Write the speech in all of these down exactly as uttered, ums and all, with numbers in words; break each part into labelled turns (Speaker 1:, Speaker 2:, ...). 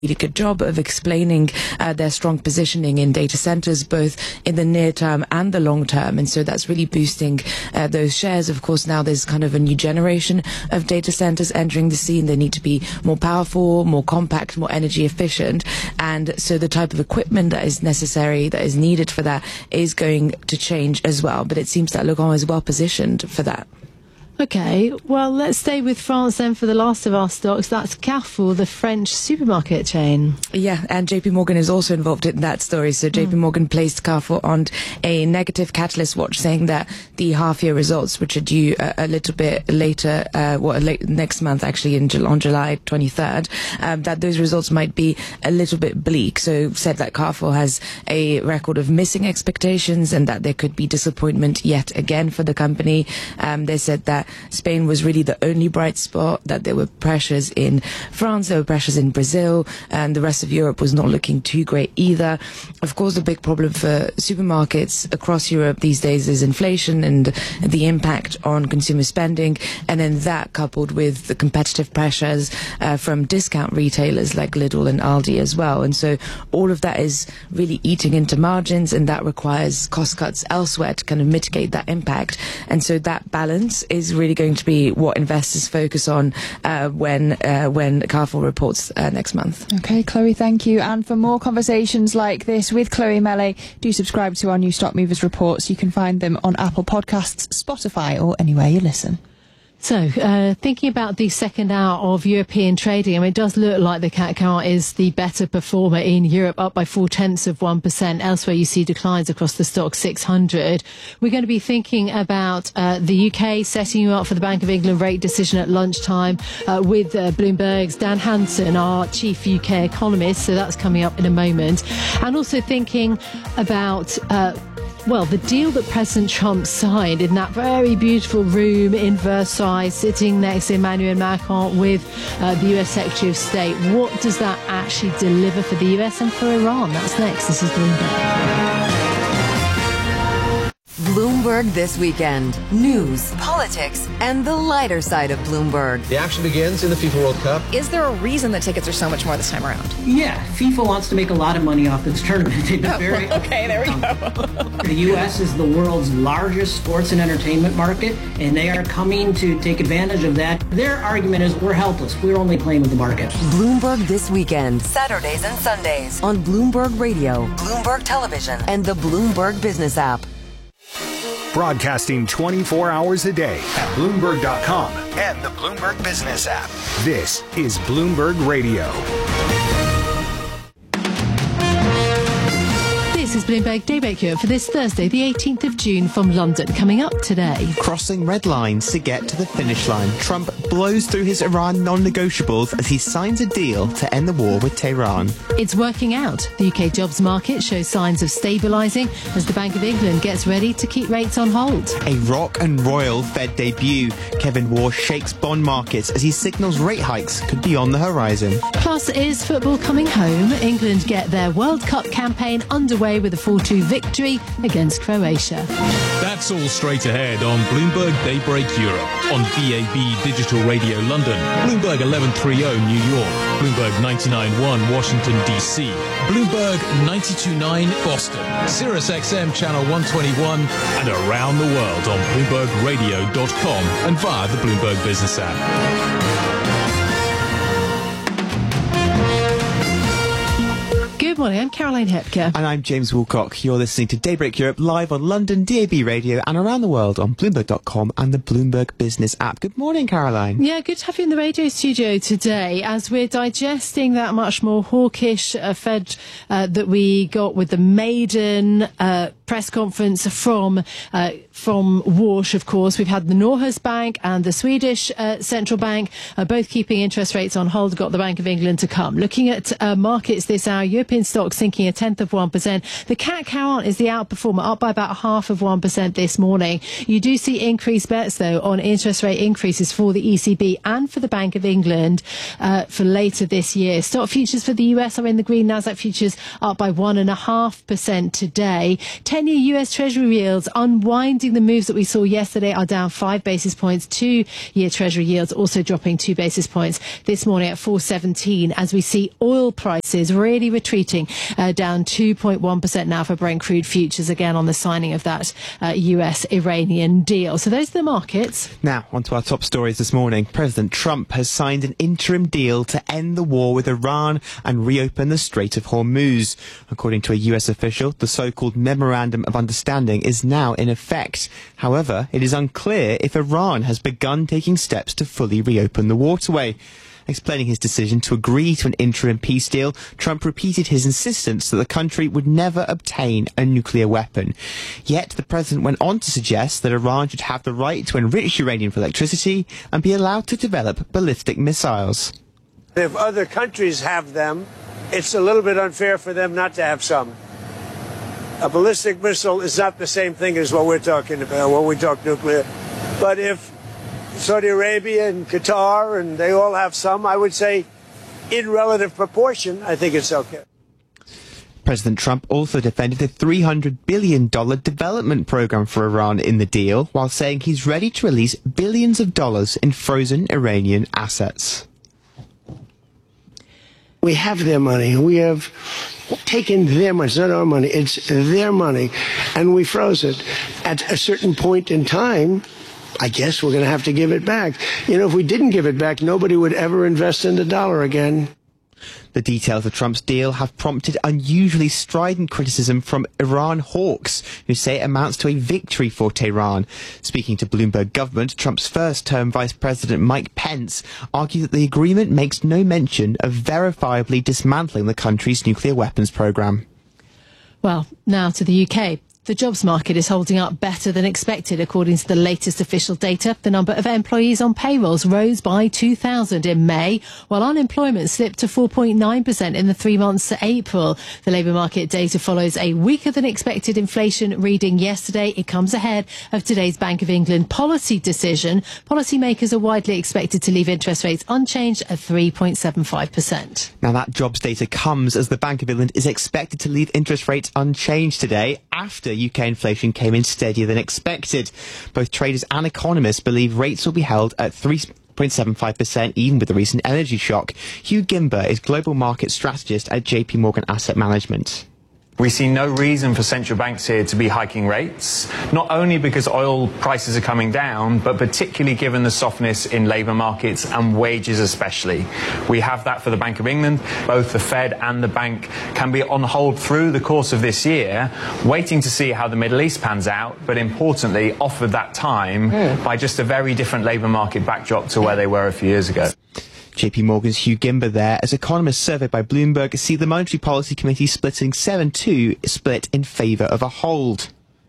Speaker 1: really good job of explaining uh, their strong positioning in data centers, both in the near term and the long term. And so that's really boosting uh, those shares. Of course, now there's kind of a new generation of data centers entering the scene. They need to be more powerful, more compact, more energy efficient. And so the type of equipment that is necessary, that is needed for that, is going to change as well. But it seems that Legrand is well positioned for that.
Speaker 2: Okay, well, let's stay with France then for the last of our stocks. That's Carrefour, the French supermarket chain.
Speaker 1: Yeah, and J P Morgan is also involved in that story. So J P Morgan placed Carrefour on a negative catalyst watch, saying that the half-year results, which are due a, a little bit later, uh, well, late, next month actually, in, on July twenty-third, um, that those results might be a little bit bleak. So said that Carrefour has a record of missing expectations and that there could be disappointment yet again for the company. Um, they said that Spain was really the only bright spot, that there were pressures in France, there were pressures in Brazil, and the rest of Europe was not looking too great either. Of course, the big problem for supermarkets across Europe these days is inflation and the impact on consumer spending, and then that coupled with the competitive pressures uh, from discount retailers like Lidl and Aldi as well. And so all of that is really eating into margins, and that requires cost cuts elsewhere to kind of mitigate that impact. And so that balance is really going to be what investors focus on uh, when uh, when Carrefour reports uh, next month.
Speaker 3: Okay, Chloe, thank you. And for more conversations like this with Chloe Melle, do subscribe to our new Stock Movers reports. You can find them on Apple Podcasts, Spotify, or anywhere you listen.
Speaker 2: So, uh, thinking about the second hour of European trading, I mean, it does look like the C A C is the better performer in Europe, up by four tenths of one percent. Elsewhere, you see declines across the stock six hundred. We're going to be thinking about uh, the U K, setting you up for the Bank of England rate decision at lunchtime uh, with uh, Bloomberg's Dan Hansen, our chief U K economist. So that's coming up in a moment. And also thinking about Uh, Well, the deal that President Trump signed in that very beautiful room in Versailles, sitting next to Emmanuel Macron with uh, the U S Secretary of State. What does that actually deliver for the U S and for Iran? That's next. This is Bloomberg.
Speaker 4: Bloomberg This Weekend. News, politics, and the lighter side of Bloomberg.
Speaker 5: The action begins in the FIFA World Cup.
Speaker 6: Is there a reason that tickets are so much more this time around?
Speaker 7: Yeah, FIFA wants to make a lot of money off this tournament. They've been very
Speaker 6: oh, okay, there we go.
Speaker 7: The U S is the world's largest sports and entertainment market, and they are coming to take advantage of that. Their argument is we're helpless. We're only playing with the market.
Speaker 4: Bloomberg This Weekend. Saturdays and Sundays on Bloomberg Radio, Bloomberg Television, and the Bloomberg Business app.
Speaker 8: Broadcasting twenty-four hours a day at Bloomberg dot com and the Bloomberg Business app. This is Bloomberg Radio.
Speaker 2: This is Bloomberg Daybreak Europe for this Thursday, the eighteenth of June from London. Coming up today.
Speaker 9: Crossing red lines to get to the finish line. Trump blows through his Iran non-negotiables as he signs a deal to end the war with Tehran.
Speaker 2: It's working out. The U K jobs market shows signs of stabilising as the Bank of England gets ready to keep rates on hold.
Speaker 9: A rock and royal Fed debut. Kevin Warsh shakes bond markets as he signals rate hikes could be on the horizon.
Speaker 2: Plus, is football coming home? England get their World Cup campaign underway with a four two victory against Croatia.
Speaker 10: That's all straight ahead on Bloomberg Daybreak Europe, on B A B Digital Radio London, Bloomberg eleven thirty New York, Bloomberg ninety-nine point one Washington D C, Bloomberg ninety-two point nine Boston, Sirius X M Channel one twenty-one, and around the world on Bloomberg Radio dot com and via the Bloomberg Business app.
Speaker 2: Good morning, I'm Caroline Hepker.
Speaker 9: And I'm James Woolcock. You're listening to Daybreak Europe live on London D A B Radio and around the world on Bloomberg dot com and the Bloomberg Business app. Good morning, Caroline.
Speaker 2: Yeah, good to have you in the radio studio today as we're digesting that much more hawkish uh, Fed uh, that we got with the maiden uh, press conference from uh, from Warsh, of course. We've had the Norges Bank and the Swedish uh, Central Bank uh, both keeping interest rates on hold. Got the Bank of England to come. Looking at uh, markets this hour, European stocks sinking a tenth of one percent. The C A C is the outperformer, up by about half of one percent this morning. You do see increased bets, though, on interest rate increases for the E C B and for the Bank of England uh, for later this year. Stock futures for the U S are in the green. Nasdaq futures up by one point five percent today. ten ten-year U S Treasury yields unwinding the moves that we saw yesterday are down five basis points. Two-year Treasury yields also dropping two basis points this morning at four seventeen, as we see oil prices really retreating uh, down two point one percent now for Brent crude futures, again on the signing of that uh, U S-Iranian deal. So those are the markets.
Speaker 9: Now, on to our top stories this morning. President Trump has signed an interim deal to end the war with Iran and reopen the Strait of Hormuz. According to a U S official, the so-called Memorandum of Understanding is now in effect. However, it is unclear if Iran has begun taking steps to fully reopen the waterway. Explaining his decision to agree to an interim peace deal, Trump repeated his insistence that the country would never obtain a nuclear weapon. Yet the president went on to suggest that Iran should have the right to enrich uranium for electricity and be allowed to develop ballistic missiles.
Speaker 11: If other countries have them, it's a little bit unfair for them not to have some. A ballistic missile is not the same thing as what we're talking about when we talk nuclear. But if Saudi Arabia and Qatar, and they all have some, I would say in relative proportion, I think it's okay.
Speaker 9: President Trump also defended the three hundred billion dollars development program for Iran in the deal, while saying he's ready to release billions of dollars in frozen Iranian assets.
Speaker 11: We have their money. We have taken their money. It's not our money. It's their money. And we froze it. At a certain point in time, I guess we're going to have to give it back. You know, if we didn't give it back, nobody would ever invest in the dollar again.
Speaker 9: The details of Trump's deal have prompted unusually strident criticism from Iran hawks, who say it amounts to a victory for Tehran. Speaking to Bloomberg Government, Trump's first-term Vice President Mike Pence argued that the agreement makes no mention of verifiably dismantling the country's nuclear weapons program.
Speaker 2: Well, now to the U K. The jobs market is holding up better than expected. According to the latest official data, the number of employees on payrolls rose by two thousand in May, while unemployment slipped to four point nine percent in the three months to April. The labour market data follows a weaker than expected inflation reading yesterday. It comes ahead of today's Bank of England policy decision. Policymakers are widely expected to leave interest rates unchanged at three point seven five percent.
Speaker 9: Now, that jobs data comes as the Bank of England is expected to leave interest rates unchanged today, after U K inflation came in steadier than expected. Both traders and economists believe rates will be held at three point seven five percent, even with the recent energy shock. Hugh Gimber is global market strategist at J P Morgan Asset Management.
Speaker 12: We see no reason for central banks here to be hiking rates, not only because oil prices are coming down, but particularly given the softness in labour markets and wages especially. We have that for the Bank of England. Both the Fed and the bank can be on hold through the course of this year, waiting to see how the Middle East pans out, but importantly offered that time mm. by just a very different labour market backdrop to where they were a few years ago.
Speaker 9: J P Morgan's Hugh Gimber there, as economists surveyed by Bloomberg see the Monetary Policy Committee splitting seven two split in favour of a hold.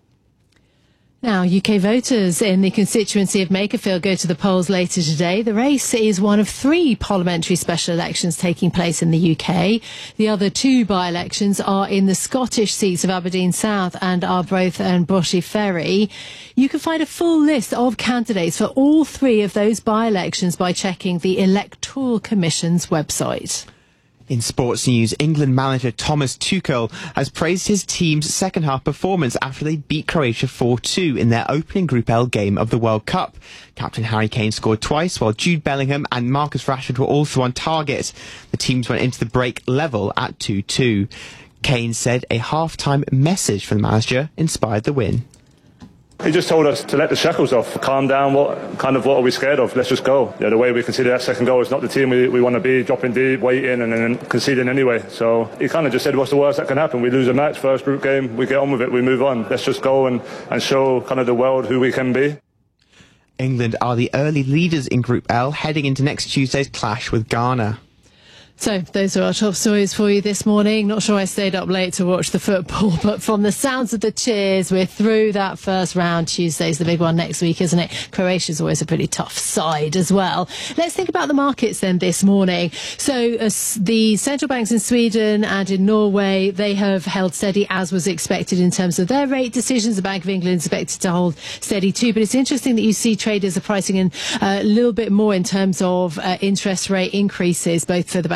Speaker 2: Now, U K voters in the constituency of Makerfield go to the polls later today. The race is one of three parliamentary special elections taking place in the U K. The other two by-elections are in the Scottish seats of Aberdeen South and Arbroath and Brochy Ferry. You can find a full list of candidates for all three of those by-elections by checking the Electoral Commission's website.
Speaker 9: In sports news, England manager Thomas Tuchel has praised his team's second-half performance after they beat Croatia four two in their opening Group L game of the World Cup. Captain Harry Kane scored twice, while Jude Bellingham and Marcus Rashford were also on target. The teams went into the break level at two two. Kane said a half-time message from the manager inspired the win.
Speaker 13: He just told us to let the shackles off, calm down, what kind of what are we scared of, let's just go. You know, the way we consider that second goal is not the team we, we want to be, dropping deep, waiting and then conceding anyway. So he kind of just said, what's the worst that can happen? We lose a match, first group game, we get on with it, we move on. Let's just go and, and show kind of the world who we can be.
Speaker 9: England are the early leaders in Group L, heading into next Tuesday's clash with Ghana.
Speaker 2: So those are our top stories for you this morning. Not sure I stayed up late to watch the football, but from the sounds of the cheers, we're through that first round. Tuesday's the big one next week, isn't it? Croatia's always a pretty tough side as well. Let's think about the markets then this morning. So uh, the central banks in Sweden and in Norway, they have held steady as was expected in terms of their rate decisions. The Bank of England is expected to hold steady too. But it's interesting that you see traders are pricing in uh, a little bit more in terms of uh, interest rate increases, both for the Bank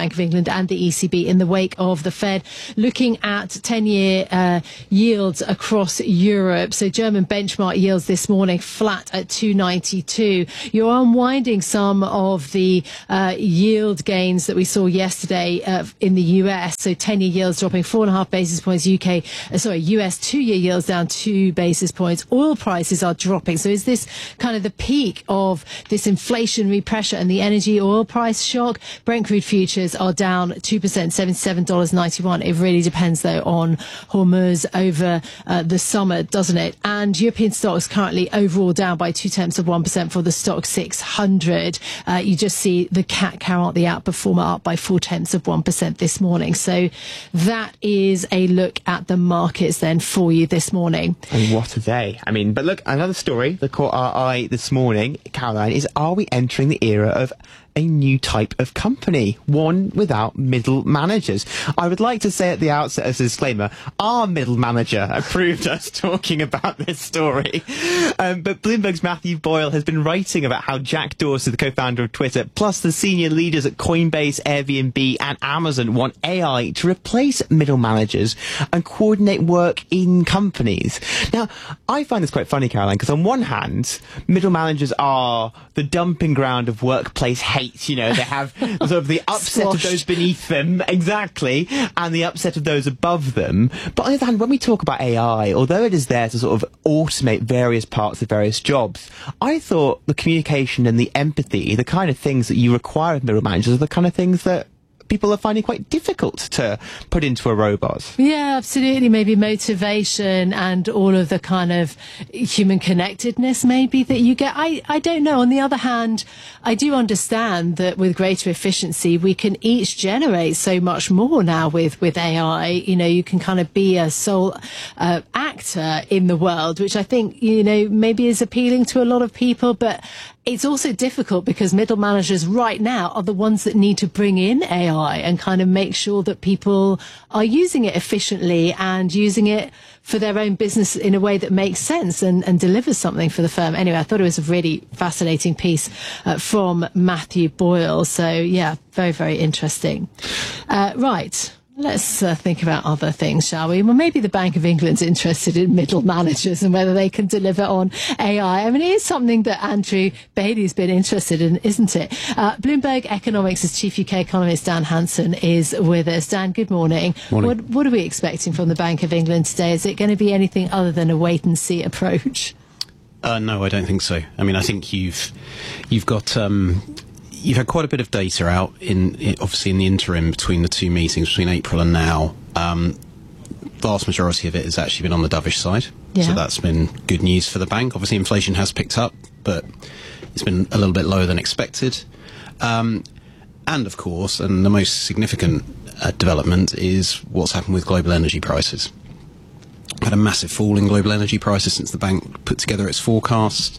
Speaker 2: Bank of England and the E C B in the wake of the Fed, looking at ten-year uh, yields across Europe. So German benchmark yields this morning flat at two ninety-two. You're unwinding some of the uh, yield gains that we saw yesterday uh, in the U S. So ten-year yields dropping four and a half basis points. U K, uh, sorry, U S two-year yields down two basis points. Oil prices are dropping. So is this kind of the peak of this inflationary pressure and the energy oil price shock? Brent crude futures are down two percent, seventy-seven dollars and ninety-one cents. It really depends, though, on Hormuz over uh, the summer, doesn't it? And European stocks currently overall down by two-tenths of one percent for the stock six hundred. Uh, you just see the C A C Carrot, the outperformer, up by four-tenths of one percent this morning. So that is a look at the markets then for you this morning.
Speaker 9: And what a day. I mean, but look, another story that caught our eye this morning, Caroline, is are we entering the era of a new type of company, one without middle managers? I would like to say at the outset as a disclaimer, our middle manager approved us talking about this story. Um, but Bloomberg's Matthew Boyle has been writing about how Jack Dorsey, the co-founder of Twitter, plus the senior leaders at Coinbase, Airbnb and Amazon want A I to replace middle managers and coordinate work in companies. Now, I find this quite funny, Caroline, because on one hand, middle managers are the dumping ground of workplace hate. You know, they have sort of the upset of those beneath them, exactly, and the upset of those above them. But on the other hand, when we talk about A I, although it is there to sort of automate various parts of various jobs, I thought the communication and the empathy, the kind of things that you require of middle managers, are the kind of things that people are finding quite difficult to put into a robot.
Speaker 2: Yeah, absolutely. Maybe motivation and all of the kind of human connectedness maybe that you get. I, I don't know. On the other hand, I do understand that with greater efficiency, we can each generate so much more now with, with A I. You know, you can kind of be a sole uh, actor in the world, which I think, you know, maybe is appealing to a lot of people, but it's also difficult because middle managers right now are the ones that need to bring in A I and kind of make sure that people are using it efficiently and using it for their own business in a way that makes sense and, and delivers something for the firm. Anyway, I thought it was a really fascinating piece uh, from Matthew Boyle. So, yeah, very, very interesting. Uh, right. Let's uh, think about other things, shall we? Well, maybe the Bank of England's interested in middle managers and whether they can deliver on A I. I mean, it is something that Andrew Bailey's been interested in, isn't it? Uh, Bloomberg Economics' chief U K economist, Dan Hansen, is with us. Dan, good morning.
Speaker 14: Morning.
Speaker 2: What, what are we expecting from the Bank of England today? Is it going to be anything other than a wait-and-see approach?
Speaker 14: Uh, no, I don't think so. I mean, I think you've you've got... Um, You've had quite a bit of data out, in, in obviously in the interim between the two meetings, between April and now. Um, vast majority of it has actually been on the dovish side.
Speaker 2: Yeah.
Speaker 14: So that's been good news for the bank. Obviously, inflation has picked up, but it's been a little bit lower than expected. Um, and, of course, and the most significant uh, development is what's happened with global energy prices. We've had a massive fall in global energy prices since the bank put together its forecast.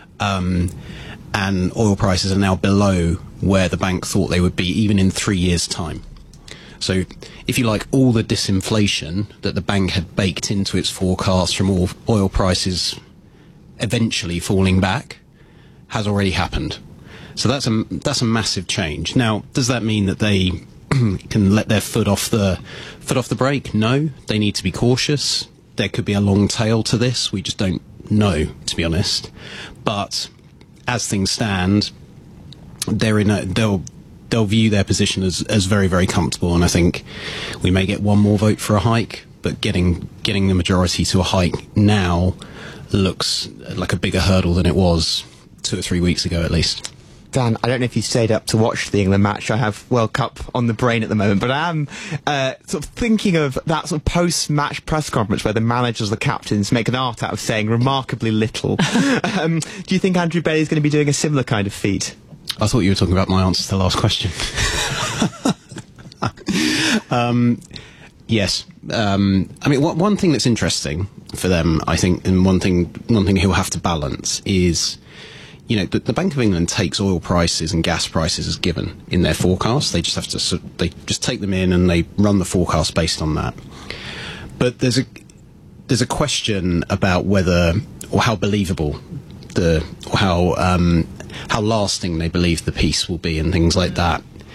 Speaker 14: Um, and oil prices are now below where the bank thought they would be even in three years' time. So, if you like, all the disinflation that the bank had baked into its forecast from all oil prices eventually falling back has already happened. So that's a, that's a massive change. Now, does that mean that they can let their foot off the foot off the brake? No, they need to be cautious. There could be a long tail to this. We just don't know, to be honest. But as things stand, they're in a, they'll they'll view their position as, as very, very comfortable, and I think we may get one more vote for a hike, but getting getting the majority to a hike now looks like a bigger hurdle than it was two or three weeks ago at least.
Speaker 9: Dan, I don't know if you stayed up to watch the England match. I have World Cup on the brain at the moment, but I am uh, sort of thinking of that sort of post-match press conference where the managers, the captains, make an art out of saying remarkably little. um, do you think Andrew Bailey is going to be doing a similar kind of feat?
Speaker 14: I thought you were talking about my answer to the last question. um, yes. Um, I mean, one, one thing that's interesting for them, I think, and one thing, one thing he'll have to balance is, you know, the, the Bank of England takes oil prices and gas prices as given in their forecast. They just have to, they just take them in and they run the forecast based on that. But there's a there's a question about whether, or how believable the, or how um, how lasting they believe the peace will be and things like that.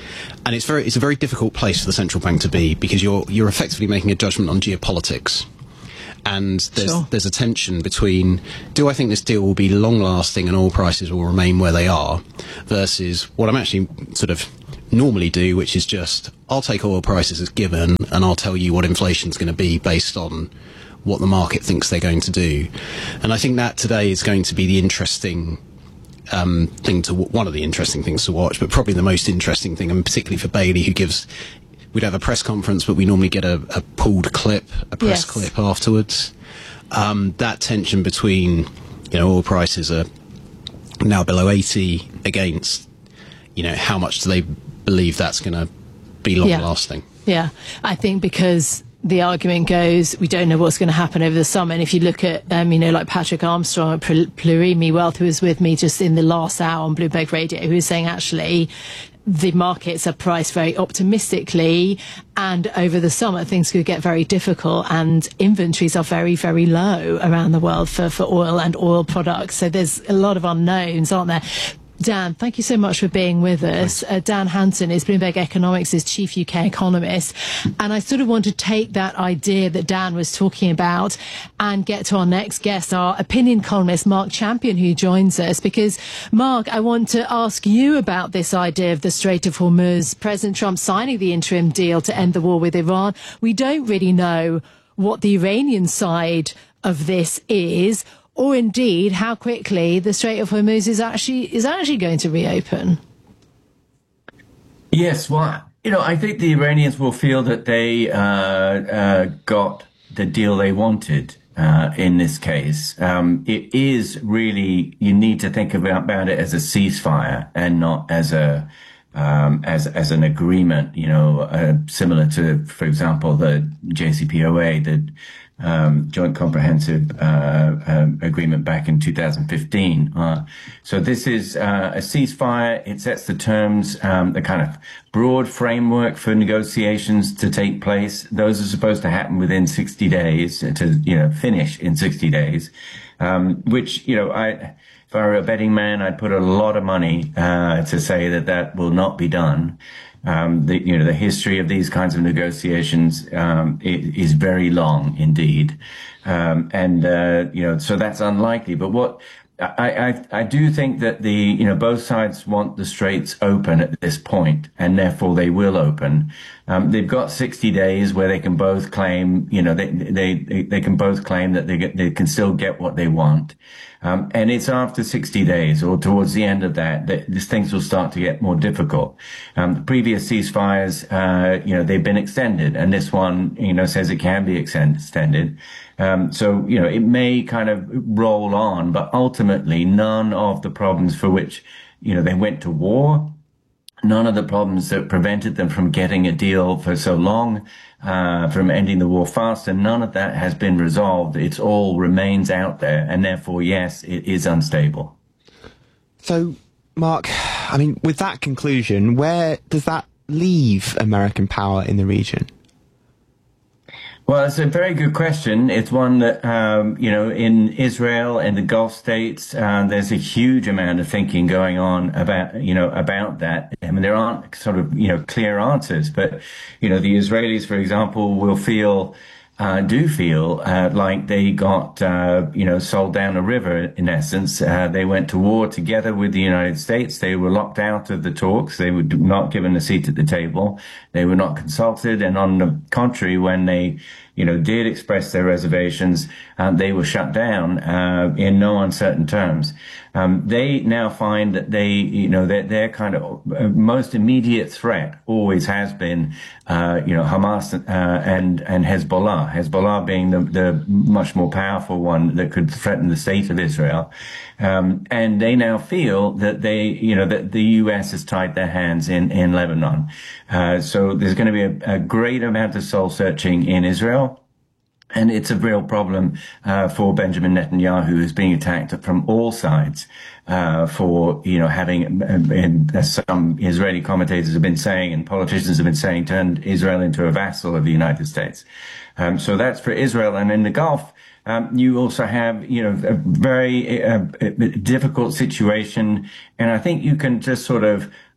Speaker 14: and it's very it's a very difficult place for the central bank to be, because you're you're effectively making a judgment on geopolitics. And there's sure. there's a tension between, do I think this deal will be long lasting and oil prices will remain where they are, versus what I'm actually sort of normally do, which is just, I'll take oil prices as given and I'll tell you what inflation's going to be based on what the market thinks they're going to do. And I think that today is going to be the interesting um, thing to, one of the interesting things to watch, but probably the most interesting thing, and particularly for Bailey, who gives, we'd have a press conference, but we normally get a, a pulled clip, a press yes. clip afterwards. Um, that tension between, you know, oil prices are now below eighty against, you know, how much do they believe that's going to be long
Speaker 2: yeah.
Speaker 14: lasting?
Speaker 2: Yeah, I think because the argument goes, we don't know what's going to happen over the summer. And if you look at, um, you know, like Patrick Armstrong at Plurimi Wealth, who was with me just in the last hour on Bloomberg Radio, who was saying actually the markets are priced very optimistically, and over the summer things could get very difficult, and inventories are very, very low around the world for, for oil and oil products. So there's a lot of unknowns, aren't there? Dan, thank you so much for being with us. Uh, Dan Hanson is Bloomberg Economics' chief U K economist. And I sort of want to take that idea that Dan was talking about and get to our next guest, our opinion columnist, Mark Champion, who joins us. Because, Mark, I want to ask you about this idea of the Strait of Hormuz, President Trump signing the interim deal to end the war with Iran. We don't really know what the Iranian side of this is, or indeed how quickly the Strait of Hormuz is actually is actually going to reopen.
Speaker 15: Yes, well, you know, I think the Iranians will feel that they uh, uh, got the deal they wanted uh, in this case. Um, it is really, you need to think about, about it as a ceasefire and not as a um, as as an agreement. You know, uh, similar to, for example, the J C P O A, the Um, Joint Comprehensive uh, um, Agreement back in two thousand fifteen. Uh, so this is uh, a ceasefire. It sets the terms, um, the kind of broad framework for negotiations to take place. Those are supposed to happen within sixty days, to, you know, finish in sixty days, um, which, you know, I, if I were a betting man, I'd put a lot of money uh, to say that that will not be done. Um, the, you know, the history of these kinds of negotiations um, is very long indeed, um, and uh, you know, so that's unlikely. But what I, I I do think that the you know both sides want the straits open at this point, and therefore they will open. Um, they've got sixty days where they can both claim, you know, they they they can both claim that they get, they can still get what they want. Um, and it's after sixty days or towards the end of that that these things will start to get more difficult. Um, the previous ceasefires, uh, you know, they've been extended, and this one, you know, says it can be extended. Um, so, you know, it may kind of roll on, but ultimately none of the problems for which, you know, they went to war, none of the problems that prevented them from getting a deal for so long, uh, from ending the war fast, and none of that has been resolved. It all remains out there, and therefore, yes, it is unstable.
Speaker 9: So, Mark, I mean, with that conclusion, where does that leave American power in the region?
Speaker 15: Well, it's a very good question. It's one that, um, you know, in Israel and the Gulf states, uh, there's a huge amount of thinking going on about, you know, about that. I mean, there aren't sort of, you know, clear answers, but, you know, the Israelis, for example, will feel, uh, do feel, uh, like they got, uh, you know, sold down a river in essence. Uh, they went to war together with the United States. They were locked out of the talks. They were not given a seat at the table. They were not consulted. And on the contrary, when they, you know, did express their reservations, um, they were shut down, uh, in no uncertain terms. Um, they now find that they, you know, their, their kind of uh, most immediate threat always has been, uh, you know, Hamas, uh, and, and Hezbollah. Hezbollah being the, the much more powerful one that could threaten the state of Israel. Um, and they now feel that they, you know, that the U S has tied their hands in, in Lebanon. Uh, so there's going to be a, a great amount of soul searching in Israel. And it's a real problem uh, for Benjamin Netanyahu, who's being attacked from all sides uh, for, you know, having, and as some Israeli commentators have been saying and politicians have been saying, turned Israel into a vassal of the United States. Um, so that's for Israel. And in the Gulf, um, you also have, you know, a very uh, difficult situation. And I think you can just sort of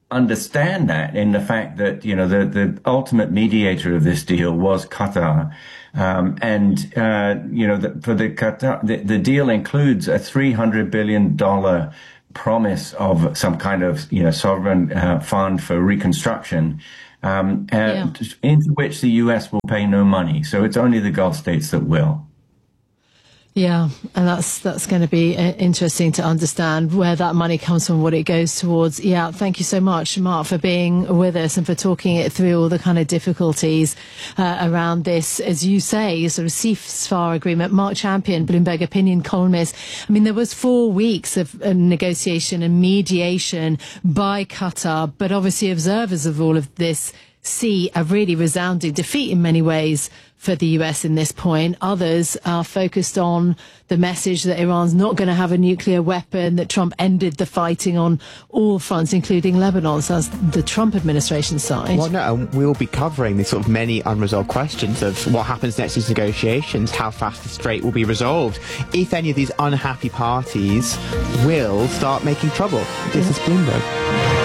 Speaker 15: understand that in the fact that, you know, the, the ultimate mediator of this deal was Qatar. Um, and, uh, you know, the, for the Qatar, the, the deal includes a three hundred billion dollars promise of some kind of, you know, sovereign uh, fund for reconstruction, um, and yeah. into which the U S will pay no money. So it's only the Gulf states that will.
Speaker 2: Yeah, and that's that's going to be interesting to understand where that money comes from, what it goes towards. Yeah, thank you so much, Mark, for being with us and for talking it through all the kind of difficulties uh, around this, as you say, sort of ceasefire agreement. Mark Champion, Bloomberg opinion columnist. I mean, there was four weeks of uh, negotiation and mediation by Qatar, but obviously observers of all of this see a really resounding defeat in many ways for the U S in this point. Others are focused on the message that Iran's not going to have a nuclear weapon, that Trump ended the fighting on all fronts, including Lebanon. So that's the Trump administration side.
Speaker 9: Well, no, we'll be covering the sort of many unresolved questions of what happens next in these negotiations, how fast the strait will be resolved, if any of these unhappy parties will start making trouble. This yeah. is Bloomberg.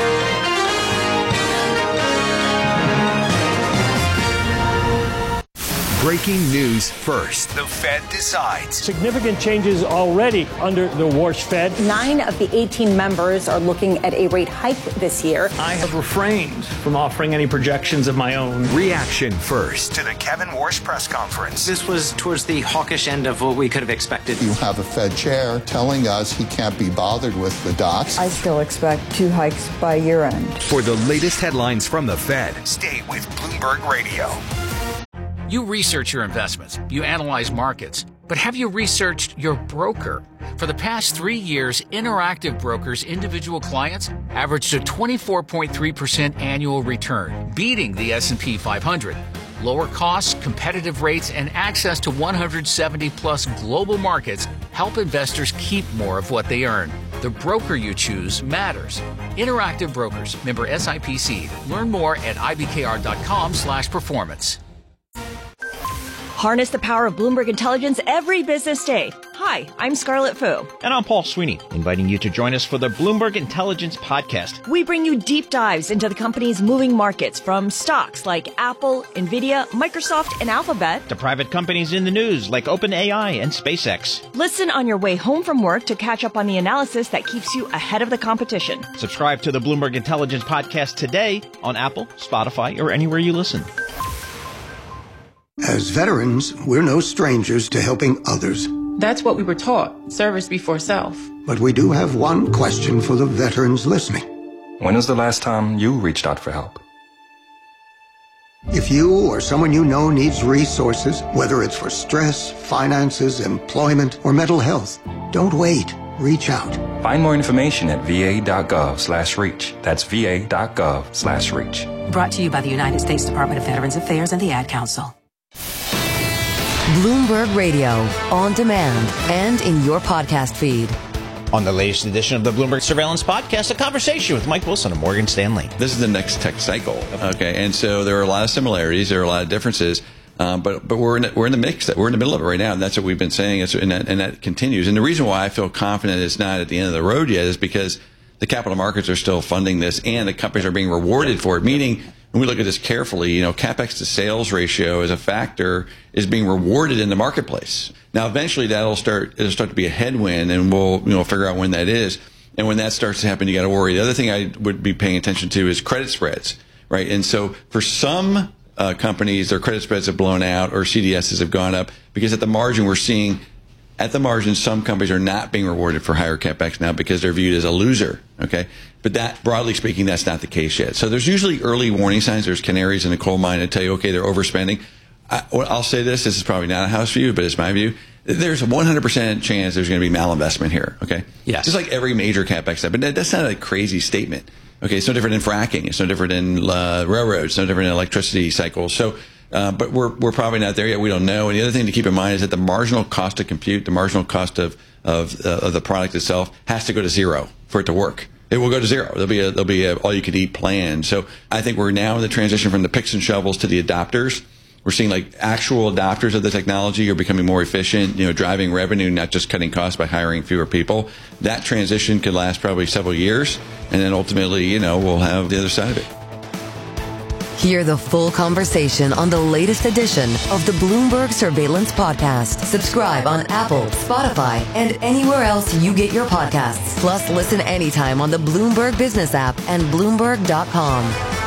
Speaker 8: Breaking news first. The Fed decides.
Speaker 16: Significant changes already under the Warsh Fed.
Speaker 17: Nine of the eighteen members are looking at a rate hike this year.
Speaker 18: I have refrained from offering any projections of my own.
Speaker 8: Reaction first to the Kevin Warsh press conference.
Speaker 19: This was towards the hawkish end of what we could have expected.
Speaker 20: You have a Fed chair telling us he can't be bothered with the dots.
Speaker 21: I still expect two hikes by year end.
Speaker 8: For the latest headlines from the Fed, stay with Bloomberg Radio.
Speaker 22: You research your investments, you analyze markets, but have you researched your broker? For the past three years, Interactive Brokers' individual clients averaged a twenty-four point three percent annual return, beating the S and P five hundred. Lower costs, competitive rates, and access to one hundred seventy plus global markets help investors keep more of what they earn. The broker you choose matters. Interactive Brokers, member S I P C. Learn more at ibkr.com slash performance.
Speaker 23: Harness the power of Bloomberg Intelligence every business day. Hi, I'm Scarlett Fu.
Speaker 24: And I'm Paul Sweeney, inviting you to join us for the Bloomberg Intelligence Podcast.
Speaker 23: We bring you deep dives into the company's moving markets, from stocks like Apple, Nvidia, Microsoft, and Alphabet,
Speaker 24: to private companies in the news like OpenAI and SpaceX.
Speaker 23: Listen on your way home from work to catch up on the analysis that keeps you ahead of the competition.
Speaker 24: Subscribe to the Bloomberg Intelligence Podcast today on Apple, Spotify, or anywhere you listen.
Speaker 25: As veterans, we're no strangers to helping others.
Speaker 26: That's what we were taught, service before self.
Speaker 25: But we do have one question for the veterans listening.
Speaker 27: When was the last time you reached out for help?
Speaker 25: If you or someone you know needs resources, whether it's for stress, finances, employment, or mental health, don't wait. Reach out.
Speaker 27: Find more information at va.gov slash reach. That's va.gov slash reach.
Speaker 4: Brought to you by the United States Department of Veterans Affairs and the Ad Council. Bloomberg Radio, on demand and in your podcast feed.
Speaker 24: On the latest edition of the Bloomberg Surveillance Podcast, a conversation with Mike Wilson of Morgan Stanley.
Speaker 28: This is the next tech cycle. Okay, and so there are a lot of similarities, there are a lot of differences, um, but but we're in the, we're in the mix. We're in the middle of it right now, and that's what we've been saying, and that, and that continues. And the reason why I feel confident it's not at the end of the road yet is because the capital markets are still funding this, and the companies are being rewarded for it. Meaning, when we look at this carefully, you know, capex to sales ratio as a factor is being rewarded in the marketplace. Now, eventually that'll start, it'll start to be a headwind, and we'll, you know, figure out when that is. And when that starts to happen, you got to worry. The other thing I would be paying attention to is credit spreads, right? And so for some uh, companies, their credit spreads have blown out or C D Ss have gone up because at the margin we're seeing At the margin, some companies are not being rewarded for higher capex now because they're viewed as a loser, okay? But that, broadly speaking, that's not the case yet. So there's usually early warning signs. There's canaries in the coal mine that tell you, okay, they're overspending. I, I'll say this. This is probably not a house view, but it's my view. There's a one hundred percent chance there's going to be malinvestment here, okay?
Speaker 24: Yes.
Speaker 28: Just like every major capex step. But that's not a crazy statement, okay? It's no different in fracking. It's no different in uh, railroads. It's no different in electricity cycles. So, Uh, but we're we're probably not there yet. We don't know. And the other thing to keep in mind is that the marginal cost to compute, the marginal cost of of, uh, of the product itself, has to go to zero for it to work. It will go to zero. There'll be a there'll be a all you could eat plan. So I think we're now in the transition from the picks and shovels to the adopters. We're seeing like actual adopters of the technology are becoming more efficient, you know, driving revenue, not just cutting costs by hiring fewer people. That transition could last probably several years, and then ultimately, you know, we'll have the other side of it.
Speaker 4: Hear the full conversation on the latest edition of the Bloomberg Surveillance Podcast. Subscribe on Apple, Spotify, and anywhere else you get your podcasts. Plus, listen anytime on the Bloomberg Business app and Bloomberg dot com.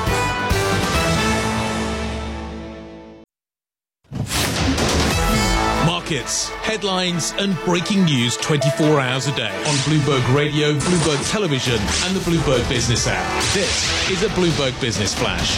Speaker 1: Markets, headlines, and breaking news twenty-four hours a day on Bloomberg Radio, Bloomberg Television, and the Bloomberg Business app. This is a Bloomberg Business Flash.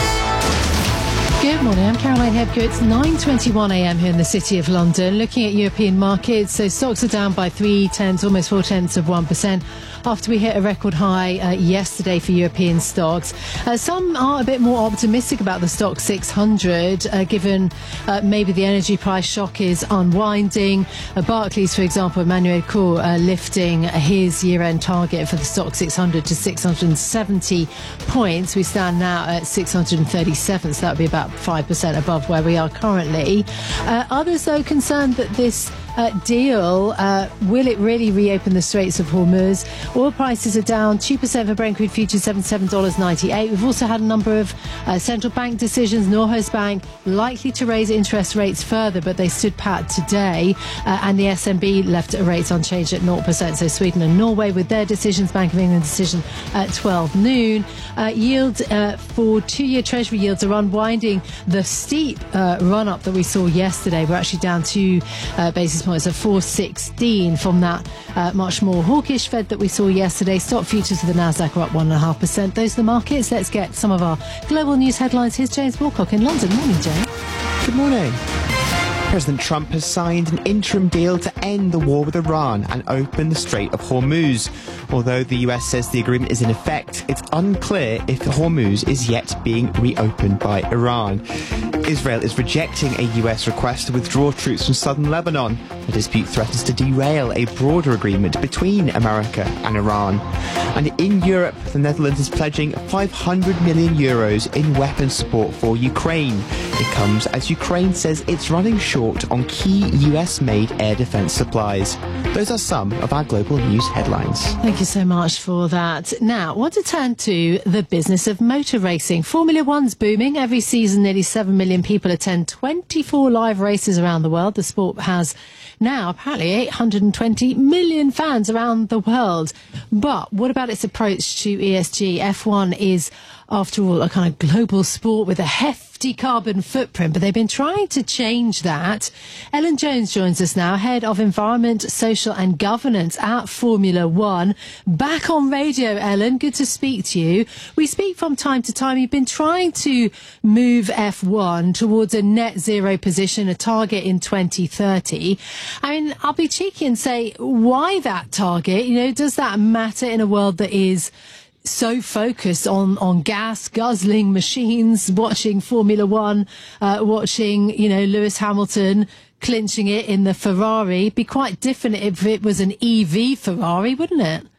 Speaker 2: Good morning, I'm Caroline Hebker. It's nine twenty-one a m here in the City of London. Looking at European markets, so stocks are down by three tenths, almost four tenths of one percent. After we hit a record high uh, yesterday for European stocks. Uh, some are a bit more optimistic about the stock six hundred, uh, given uh, maybe the energy price shock is unwinding. Uh, Barclays, for example, Emmanuel Cour uh, lifting his year-end target for the stock six hundred to six hundred seventy points. We stand now at six hundred thirty-seven, so that would be about five percent above where we are currently. Uh, others, though, concerned that this uh, deal, uh, will it really reopen the Straits of Hormuz? Oil prices are down two percent for Brent crude futures, seventy-seven dollars and ninety-eight cents. We've also had a number of uh, central bank decisions. Norges Bank likely to raise interest rates further, but they stood pat today. Uh, and the S N B left rates unchanged at zero percent. So Sweden and Norway with their decisions. Bank of England decision at twelve noon. Uh, yield uh, for two-year Treasury yields are unwinding the steep uh, run-up that we saw yesterday. We're actually down two uh, basis points at four sixteen from that uh, much more hawkish Fed that we saw yesterday. Stock futures for the Nasdaq are up one point five percent. Those are the markets. Let's get some of our global news headlines. Here's James Wilcock in London. Morning, James.
Speaker 9: Good morning. President Trump has signed an interim deal to end the war with Iran and open the Strait of Hormuz. Although the U S says the agreement is in effect, it's unclear if Hormuz is yet being reopened by Iran. Israel is rejecting a U S request to withdraw troops from southern Lebanon. The dispute threatens to derail a broader agreement between America and Iran. And in Europe, the Netherlands is pledging five hundred million euros in weapons support for Ukraine. It comes as Ukraine says it's running short on key U S-made air defense supplies. Those are some of our global news headlines.
Speaker 2: Thank you so much for that. Now, I want to turn to the business of motor racing. Formula One's booming. Every season, nearly seven million people attend twenty-four live races around the world. The sport has now apparently eight hundred twenty million fans around the world. But what about its approach to E S G? F one is, after all, a kind of global sport with a hefty carbon footprint, but they've been trying to change that. Ellen Jones joins us now, Head of Environment, Social and Governance at Formula One. Back on radio, Ellen. Good to speak to you. We speak from time to time. You've been trying to move F one towards a net zero position, a target in twenty thirty. I mean, I'll be cheeky and say, why that target? You know, does that matter in a world that is so focused on, on gas guzzling machines, watching Formula One, uh, watching, you know, Lewis Hamilton clinching it in the Ferrari? Be quite different if it was an E V Ferrari, wouldn't it?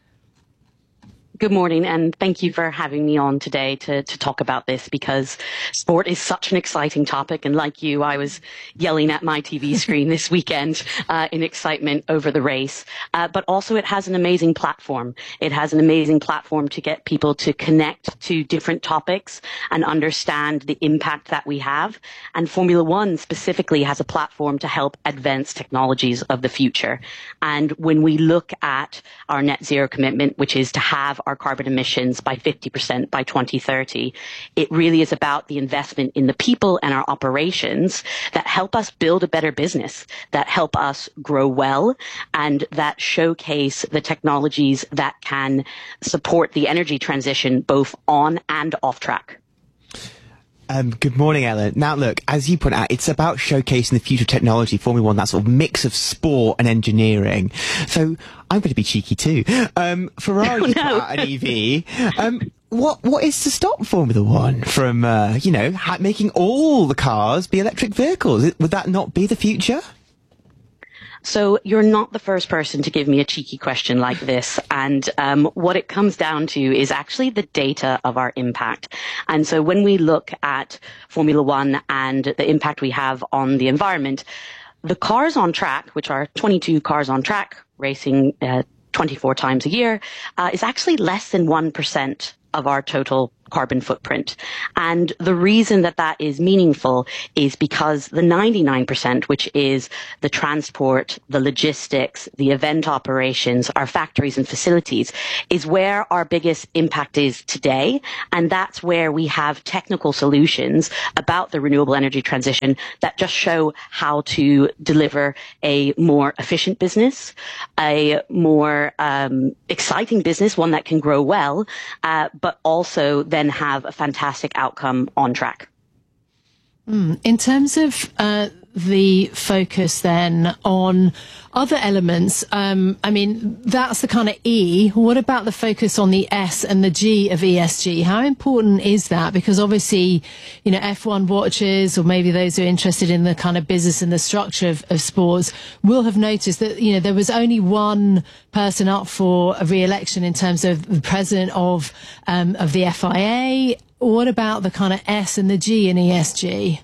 Speaker 3: Good morning, and thank you for having me on today to, to talk about this, because sport is such an exciting topic. And like you, I was yelling at my T V screen this weekend uh, in excitement over the race. Uh, but also it has an amazing platform. It has an amazing platform to get people to connect to different topics and understand the impact that we have. And Formula One specifically has a platform to help advance technologies of the future. And when we look at our net zero commitment, which is to have our carbon emissions by fifty percent by twenty thirty. It really is about the investment in the people and our operations that help us build a better business, that help us grow well, and that showcase the technologies that can support the energy transition both on and off track.
Speaker 9: Um, good morning, Ellen. Now, look, as you point out, it's about showcasing the future technology, Formula One, that sort of mix of sport and engineering. So I'm going to be cheeky too. Um, Ferrari put out an E V. Um, what what is to stop Formula One from, uh, you know, ha- making all the cars be electric vehicles? Would that not be the future?
Speaker 3: So you're not the first person to give me a cheeky question like this. And um, what it comes down to is actually the data of our impact. And so when we look at Formula One and the impact we have on the environment, the cars on track, which are twenty-two cars on track racing uh, twenty-four times a year, uh, is actually less than one percent of our total carbon footprint. And the reason that that is meaningful is because the ninety-nine percent, which is the transport, the logistics, the event operations, our factories and facilities, is where our biggest impact is today. And that's where we have technical solutions about the renewable energy transition that just show how to deliver a more efficient business, a more um, exciting business, one that can grow well, uh, but also then have a fantastic outcome on track.
Speaker 2: Mm. In terms of uh, the focus then on other elements, um, I mean, that's the kind of E. What about the focus on the S and the G of E S G? How important is that? Because obviously, you know, F one watchers, or maybe those who are interested in the kind of business and the structure of, of sports, will have noticed that, you know, there was only one person up for a re-election in terms of the president of, um, of the F I A. What about the kind of S and the G in E S G?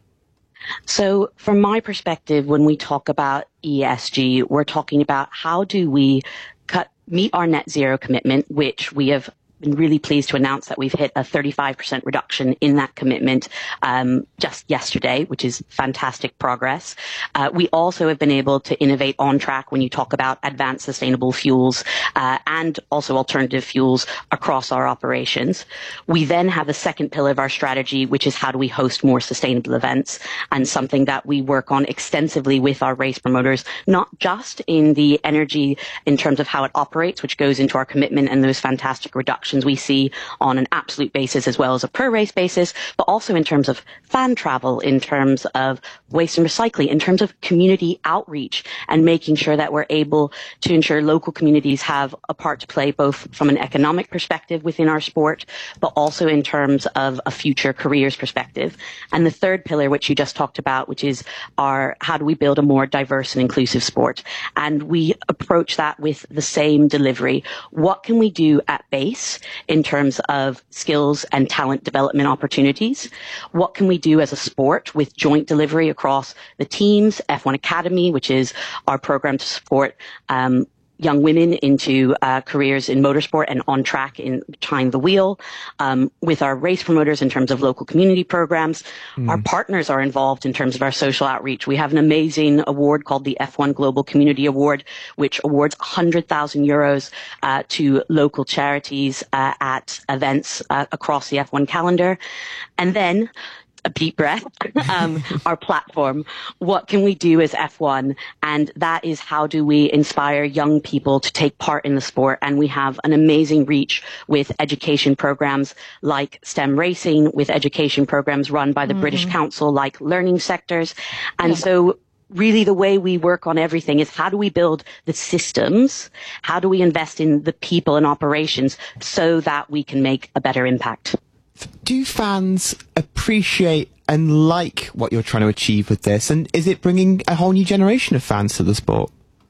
Speaker 3: So from my perspective, when we talk about E S G, we're talking about how do we cut, meet our net zero commitment, which we have been really pleased to announce that we've hit a thirty-five percent reduction in that commitment um, just yesterday, which is fantastic progress. Uh, we also have been able to innovate on track when you talk about advanced sustainable fuels uh, and also alternative fuels across our operations. We then have a second pillar of our strategy, which is how do we host more sustainable events, and something that we work on extensively with our race promoters, not just in the energy in terms of how it operates, which goes into our commitment and those fantastic reductions we see on an absolute basis as well as a per race basis, but also in terms of fan travel, in terms of waste and recycling, in terms of community outreach, and making sure that we're able to ensure local communities have a part to play, both from an economic perspective within our sport, but also in terms of a future careers perspective. And the third pillar, which you just talked about, which is our how do we build a more diverse and inclusive sport? And we approach that with the same delivery. What can we do at base in terms of skills and talent development opportunities? What can we do as a sport with joint delivery across the teams, F one Academy, which is our program to support um, young women into uh, careers in motorsport and on track in behind the wheel, um, with our race promoters in terms of local community programs. Mm. Our partners are involved in terms of our social outreach. We have an amazing award called the F one Global Community Award, which awards one hundred thousand euros uh, to local charities uh, at events uh, across the F one calendar. And then a deep breath, um, our platform. What can we do as F one? And that is how do we inspire young people to take part in the sport? And we have an amazing reach with education programs like STEM Racing, with education programs run by the mm-hmm. British Council like Learning Sectors. And yeah. so really the way we work on everything is how do we build the systems? How do we invest in the people and operations so that we can make a better impact?
Speaker 9: Do fans appreciate and like what you're trying to achieve with this? And is it bringing a whole new generation of fans to the sport?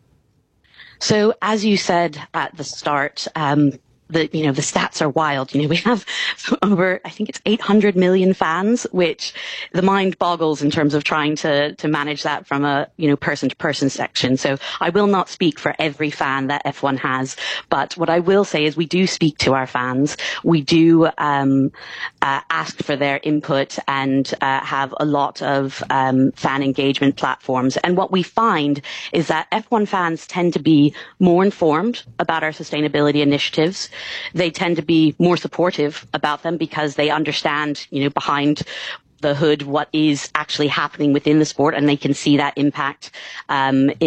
Speaker 3: So, as you said at the start, um, the, you know, the stats are wild. You know, we have over, I think it's eight hundred million fans, which the mind boggles in terms of trying to, to manage that from a, you know, person to person section. So I will not speak for every fan that F one has, but what I will say is we do speak to our fans. We do, um, uh, ask for their input and, uh, have a lot of, um, fan engagement platforms. And what we find is that F one fans tend to be more informed about our sustainability initiatives. They tend to be more supportive about them because they understand, you know, behind the hood what is actually happening within the sport, and they can see that impact um, in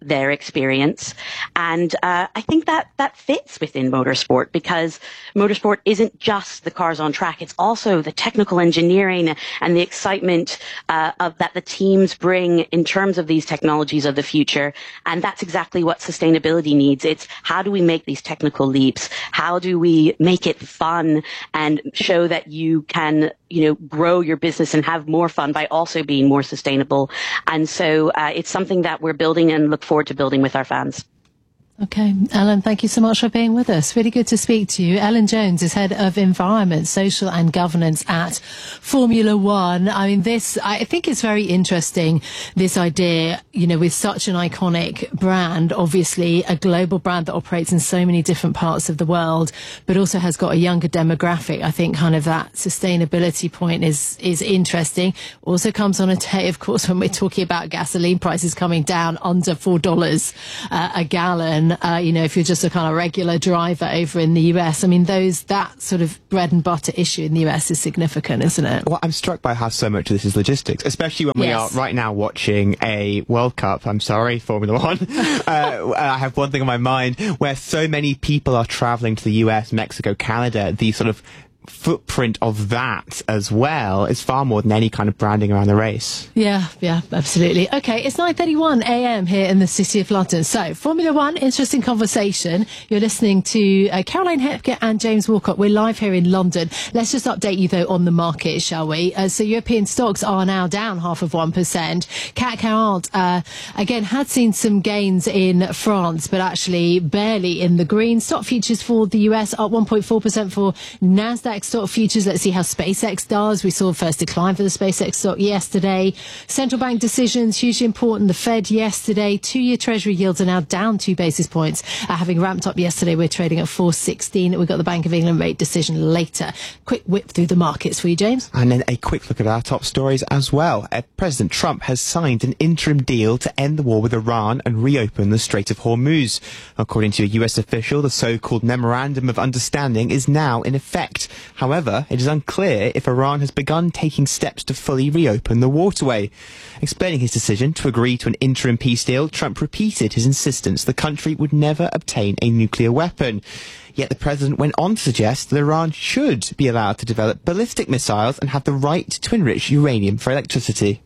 Speaker 3: their experience. And uh, I think that that fits within motorsport, because motorsport isn't just the cars on track. It's also the technical engineering and the excitement uh, of that the teams bring in terms of these technologies of the future. And that's exactly what sustainability needs. It's how do we make these technical leaps? How do we make it fun and show that you can, you know, grow your business and have more fun by also being more sustainable? And so uh, it's something that we're building and look forward to building with our fans.
Speaker 2: Okay, Ellen, thank you so much for being with us. Really good to speak to you. Ellen Jones is Head of Environment, Social and Governance at Formula One. I mean, this, I think it's very interesting, this idea, you know, with such an iconic brand, obviously a global brand that operates in so many different parts of the world, but also has got a younger demographic. I think kind of that sustainability point is, is interesting. Also comes on a day, of course, when we're talking about gasoline prices coming down under four dollars uh, a gallon. Uh, you know, if you're just a kind of regular driver over in the U S, I mean, those that sort of bread and butter issue in the U S is significant, isn't it?
Speaker 9: Well, I'm struck by how so much of this is logistics, especially when we
Speaker 2: Yes.
Speaker 9: are right now watching a World Cup. I'm sorry, Formula One. uh, I have one thing on my mind where so many people are travelling to the U S, Mexico, Canada. The sort of footprint of that as well is far more than any kind of branding around the race.
Speaker 2: Yeah, yeah, absolutely. Okay, it's nine thirty-one a m here in the City of London. So, Formula One, interesting conversation. You're listening to uh, Caroline Hepker and James Walcott. We're live here in London. Let's just update you, though, on the market, shall we? Uh, so, European stocks are now down half of one percent. C A C quarante, uh, again, had seen some gains in France, but actually barely in the green. Stock futures for the U S up one point four percent for NASDAQ stock futures. Let's see how SpaceX does. We saw a first decline for the SpaceX stock yesterday. Central bank decisions, hugely important. The Fed yesterday. Two-year Treasury yields are now down two basis points, uh, having ramped up yesterday. We're trading at four sixteen. We've got the Bank of England rate decision later. Quick whip through the markets for you, James.
Speaker 9: And then a quick look at our top stories as well. Uh, President Trump has signed an interim deal to end the war with Iran and reopen the Strait of Hormuz. According to a U S official, the so-called Memorandum of Understanding is now in effect. However, it is unclear if Iran has begun taking steps to fully reopen the waterway. Explaining his decision to agree to an interim peace deal, Trump repeated his insistence the country would never obtain a nuclear weapon. Yet the president went on to suggest that Iran should be allowed to develop ballistic missiles and have the right to enrich uranium for electricity.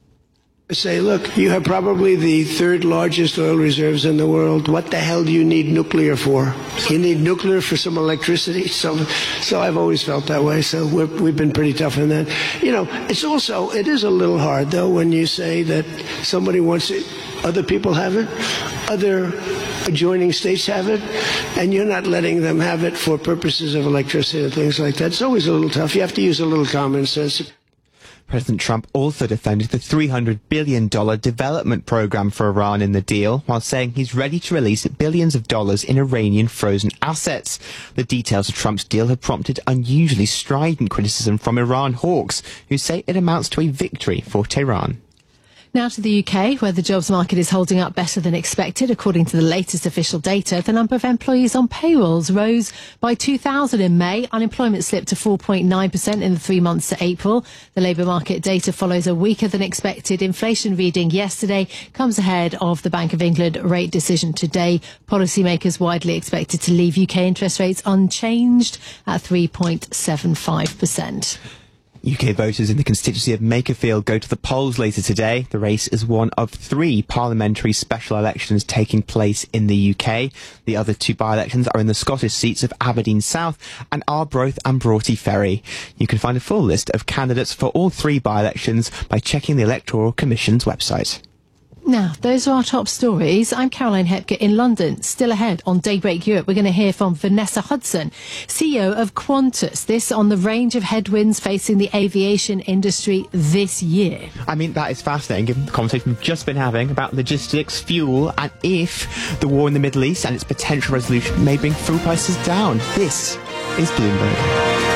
Speaker 5: Say, look, you have probably the third largest oil reserves in the world. What the hell do you need nuclear for? You need nuclear for some electricity. So, so I've always felt that way. So we're, we've been pretty tough on that. You know, it's also, it is a little hard, though, when you say that somebody wants it, other people have it, other adjoining states have it, and you're not letting them have it for purposes of electricity and things like that. It's always a little tough. You have to use a little common sense.
Speaker 9: President Trump also defended the three hundred billion dollars development program for Iran in the deal, while saying he's ready to release billions of dollars in Iranian frozen assets. The details of Trump's deal have prompted unusually strident criticism from Iran hawks, who say it amounts to a victory for Tehran.
Speaker 2: Now to the U K, where the jobs market is holding up better than expected. According to the latest official data, the number of employees on payrolls rose by two thousand in May. Unemployment slipped to four point nine percent in the three months to April. The labour market data follows a weaker than expected inflation reading yesterday, comes ahead of the Bank of England rate decision today. Policymakers widely expected to leave U K interest rates unchanged at three point seven five percent.
Speaker 9: U K voters in the constituency of Makerfield go to the polls later today. The race is one of three parliamentary special elections taking place in the U K. The other two by-elections are in the Scottish seats of Aberdeen South and Arbroath and Broughty Ferry. You can find a full list of candidates for all three by-elections by checking the Electoral Commission's website.
Speaker 2: Now, those are our top stories. I'm Caroline Hepker in London. Still ahead on Daybreak Europe, we're going to hear from Vanessa Hudson, C E O of Qantas. This on the range of headwinds facing the aviation industry this year.
Speaker 9: I mean, that is fascinating, given the conversation we've just been having about logistics, fuel, and if the war in the Middle East and its potential resolution may bring fuel prices down. This is Bloomberg.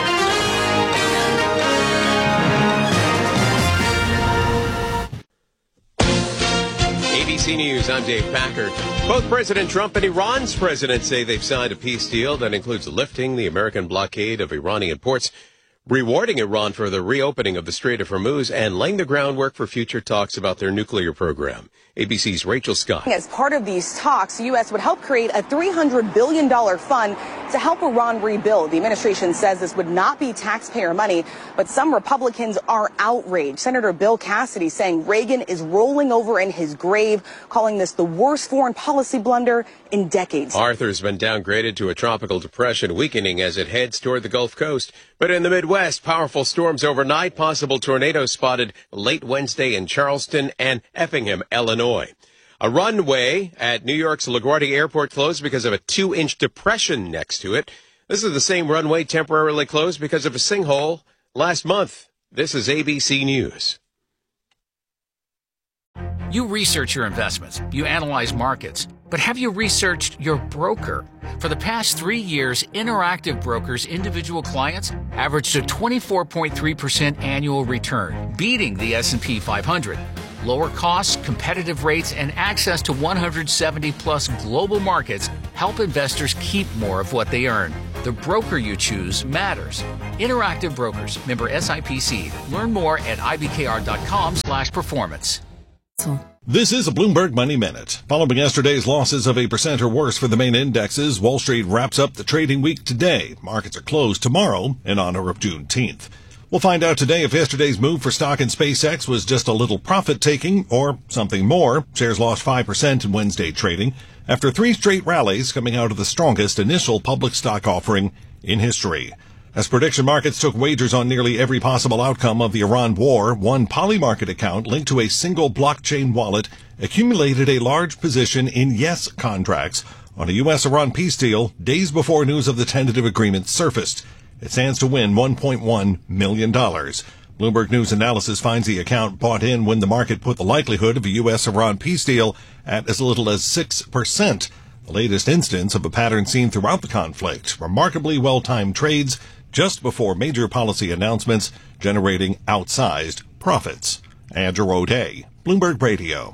Speaker 6: A B C News, I'm Dave Packard. Both President Trump and Iran's president say they've signed a peace deal that includes lifting the American blockade of Iranian ports, rewarding Iran for the reopening of the Strait of Hormuz, and laying the groundwork for future talks about their nuclear program. A B C's Rachel Scott.
Speaker 17: As part of these talks, the U S would help create a three hundred billion dollars fund to help Iran rebuild. The administration says this would not be taxpayer money, but some Republicans are outraged. Senator Bill Cassidy saying Reagan is rolling over in his grave, calling this the worst foreign policy blunder in decades.
Speaker 6: Arthur's been downgraded to a tropical depression, weakening as it heads toward the Gulf Coast. But in the Midwest, powerful storms overnight, possible tornadoes spotted late Wednesday in Charleston and Effingham, Illinois. A runway at New York's LaGuardia Airport closed because of a two-inch depression next to it. This is the same runway temporarily closed because of a sinkhole last month. This is A B C News.
Speaker 22: You research your investments, you analyze markets, but have you researched your broker? For the past three years, Interactive Brokers' individual clients averaged a twenty-four point three percent annual return, beating the S and P five hundred. Lower costs, competitive rates, and access to one hundred seventy plus global markets help investors keep more of what they earn. The broker you choose matters. Interactive Brokers, member S I P C. Learn more at ibkr.com slash performance.
Speaker 7: This is a Bloomberg Money Minute. Following yesterday's losses of a percent or worse for the main indexes, Wall Street wraps up the trading week today. Markets are closed tomorrow in honor of Juneteenth. We'll find out today if yesterday's move for stock in SpaceX was just a little profit-taking or something more. Shares lost five percent in Wednesday trading after three straight rallies coming out of the strongest initial public stock offering in history. As prediction markets took wagers on nearly every possible outcome of the Iran war, one Polymarket account linked to a single blockchain wallet accumulated a large position in yes contracts on a U S Iran peace deal days before news of the tentative agreement surfaced. It stands to win one point one million dollars. Bloomberg News Analysis finds the account bought in when the market put the likelihood of a U S Iran peace deal at as little as six percent. The latest instance of a pattern seen throughout the conflict. Remarkably well-timed trades just before major policy announcements generating outsized profits. Andrew O'Day, Bloomberg Radio.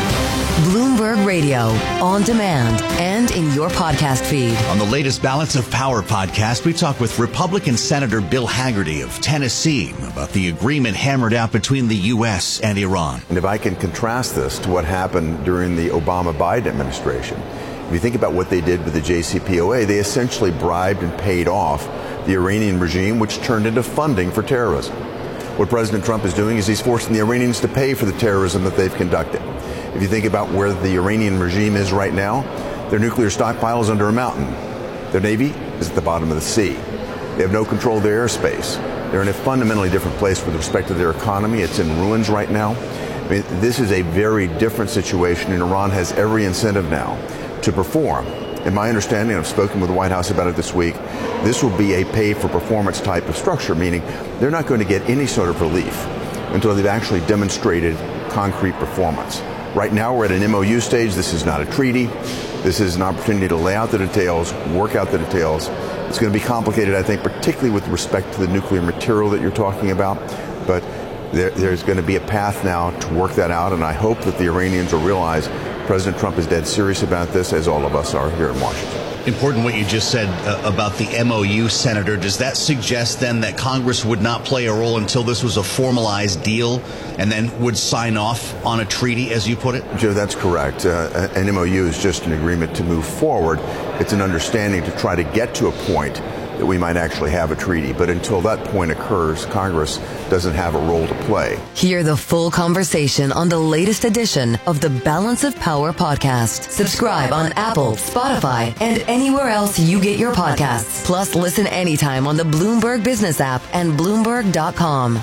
Speaker 4: Bloomberg Radio, on demand and in your podcast feed.
Speaker 10: On the latest Balance of Power podcast, we talk with Republican Senator Bill Hagerty of Tennessee about the agreement hammered out between the U S and Iran.
Speaker 11: And if I can contrast this to what happened during the Obama-Biden administration, if you think about what they did with the J C P O A, they essentially bribed and paid off the Iranian regime, which turned into funding for terrorism. What President Trump is doing is he's forcing the Iranians to pay for the terrorism that they've conducted. If you think about where the Iranian regime is right now, their nuclear stockpile is under a mountain. Their navy is at the bottom of the sea. They have no control of their airspace. They're in a fundamentally different place with respect to their economy. It's in ruins right now. I mean, this is a very different situation, and Iran has every incentive now to perform. In my understanding, I've spoken with the White House about it this week, this will be a pay-for-performance type of structure, meaning they're not going to get any sort of relief until they've actually demonstrated concrete performance. Right now, we're at an M O U stage. This is not a treaty. This is an opportunity to lay out the details, work out the details. It's going to be complicated, I think, particularly with respect to the nuclear material that you're talking about. But there, there's going to be a path now to work that out, and I hope that the Iranians will realize President Trump is dead serious about this, as all of us are here in Washington.
Speaker 10: Important what you just said uh, about the M O U, Senator. Does that suggest then that Congress would not play a role until this was a formalized deal and then would sign off on a treaty, as you put it?
Speaker 11: Joe, that's correct. Uh, an M O U is just an agreement to move forward. It's an understanding to try to get to a point that we might actually have a treaty. But until that point occurs, Congress doesn't have a role to play.
Speaker 4: Hear the full conversation on the latest edition of the Balance of Power podcast. Subscribe on Apple, Spotify, and anywhere else you get your podcasts. Plus, listen anytime on the Bloomberg Business app and Bloomberg dot com.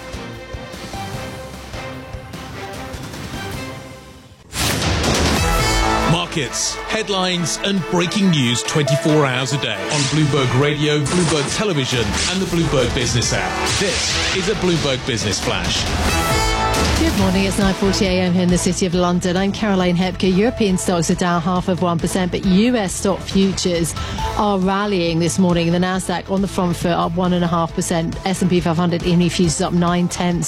Speaker 1: Markets, headlines, and breaking news twenty-four hours a day on Bloomberg Radio, Bloomberg Television, and the Bloomberg Business app. This is a Bloomberg Business Flash.
Speaker 2: Good morning, it's nine forty a m here in the City of London. I'm Caroline Hepker. European stocks are down half of one percent, but U S stock futures are rallying this morning. The Nasdaq on the front foot up one point five percent. S and P five hundred E M E futures up nine tenths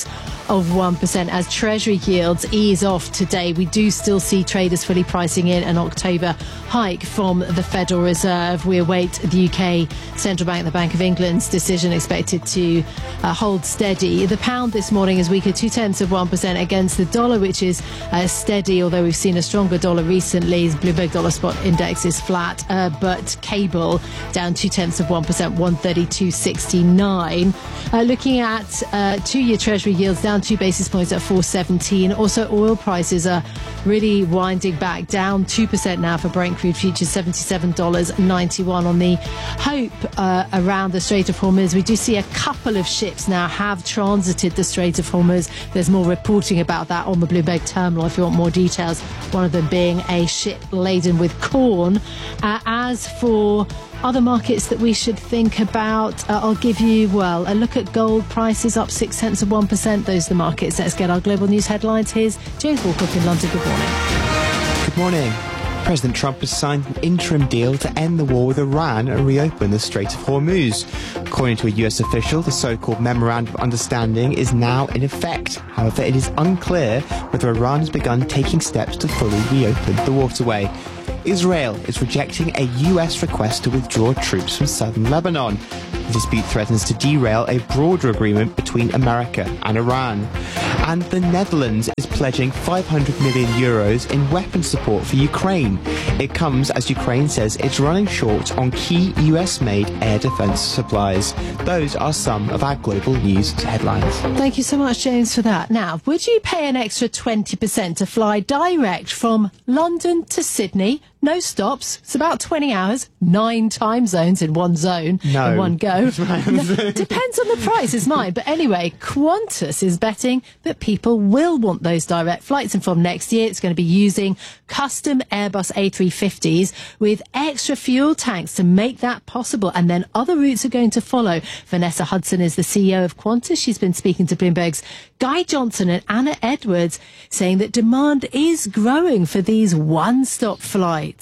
Speaker 2: of one percent as Treasury yields ease off today. We do still see traders fully pricing in an October hike from the Federal Reserve. We await the U K Central Bank, the Bank of England's decision, expected to uh, hold steady. The pound this morning is weaker, two tenths of one percent against the dollar, which is uh, steady, although we've seen a stronger dollar recently. Bloomberg Dollar Spot Index is flat, uh, but cable down two tenths of one percent, one thirty-two sixty-nine. Uh, looking at uh, two-year Treasury yields down two basis points at four seventeen. Also, oil prices are really winding back, down two percent now for Brent crude futures, seventy-seven dollars ninety-one on the hope uh, around the Strait of Hormuz. We do see a couple of ships now have transited the Strait of Hormuz. There's more reporting about that on the Bloomberg terminal if you want more details, one of them being a ship laden with corn. Uh, as for other markets that we should think about, uh, I'll give you, well, a look at gold prices up six tenths of one percent. Those are the markets. Let's get our global news headlines. Here's James Walcott in London. Good morning.
Speaker 9: Good morning. President Trump has signed an interim deal to end the war with Iran and reopen the Strait of Hormuz. According to a U S official, the so-called Memorandum of Understanding is now in effect. However, it is unclear whether Iran has begun taking steps to fully reopen the waterway. Israel is rejecting a U S request to withdraw troops from southern Lebanon. The dispute threatens to derail a broader agreement between America and Iran. And the Netherlands is pledging five hundred million euros in weapons support for Ukraine. It comes as Ukraine says it's running short on key U S-made air defense supplies. Those are some of our global news headlines.
Speaker 2: Thank you so much, James, for that. Now, would you pay an extra twenty percent to fly direct from London to Sydney? No stops. It's about twenty hours, nine time zones in one zone,
Speaker 9: no.
Speaker 2: in one go. No, depends on the price, is mine. But anyway, Qantas is betting that people will want those direct flights. And from next year, it's going to be using custom Airbus A three fifties with extra fuel tanks to make that possible. And then other routes are going to follow. Vanessa Hudson is the C E O of Qantas. She's been speaking to Bloomberg's Guy Johnson and Anna Edwards, saying that demand is growing for these one-stop flights.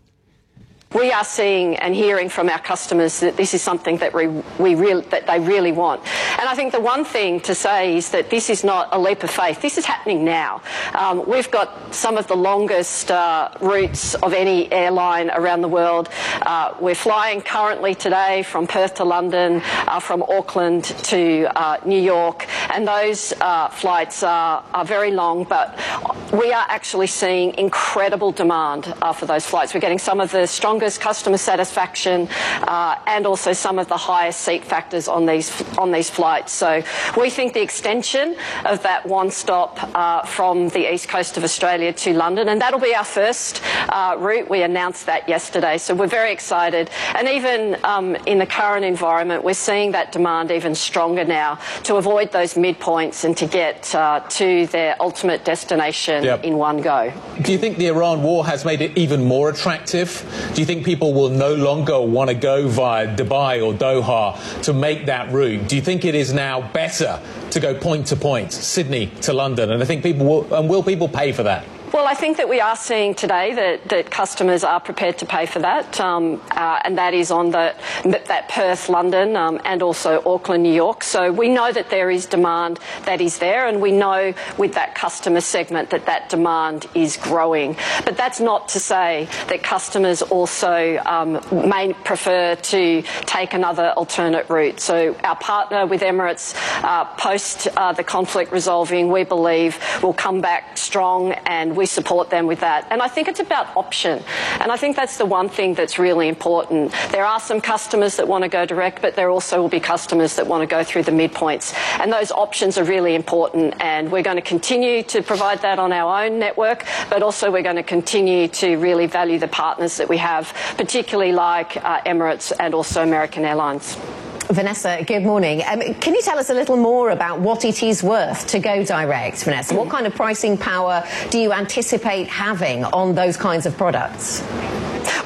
Speaker 12: We are seeing and hearing from our customers that this is something that we, we real, that they really want. And I think the one thing to say is that this is not a leap of faith. This is happening now. Um, we've got some of the longest uh, routes of any airline around the world. Uh, we're flying currently today from Perth to London, uh, from Auckland to uh, New York, and those uh, flights are, are very long, but we are actually seeing incredible demand uh, for those flights. We're getting some of the strongest customer satisfaction uh, and also some of the highest seat factors on these on these flights. So we think the extension of that one stop uh, from the east coast of Australia to London, and that'll be our first uh, route. We announced that yesterday, so we're very excited. And even um, in the current environment, we're seeing that demand even stronger now to avoid those midpoints and to get uh, to their ultimate destination yep. in one go.
Speaker 1: Do you think the Iran war has made it even more attractive? Do you think people will no longer want to go via Dubai or Doha to make that route? Do you think it is now better to go point to point, Sydney to London? And I think people will, and will people pay for that?
Speaker 12: Well, I think that we are seeing today that, that customers are prepared to pay for that, um, uh, and that is on the, that Perth, London, um, and also Auckland, New York. So we know that there is demand that is there, and we know with that customer segment that that demand is growing. But that's not to say that customers also um, may prefer to take another alternate route. So our partner with Emirates, uh, post uh, the conflict resolving, we believe will come back strong, and we We support them with that. And I think it's about option. And I think that's the one thing that's really important. There are some customers that want to go direct, but there also will be customers that want to go through the midpoints. And those options are really important. And we're going to continue to provide that on our own network, but also we're going to continue to really value the partners that we have, particularly like uh, Emirates and also American Airlines.
Speaker 13: Vanessa, good morning. Um, can you tell us a little more about what it is worth to go direct, Vanessa? What kind of pricing power do you anticipate having on those kinds of products?
Speaker 12: Well,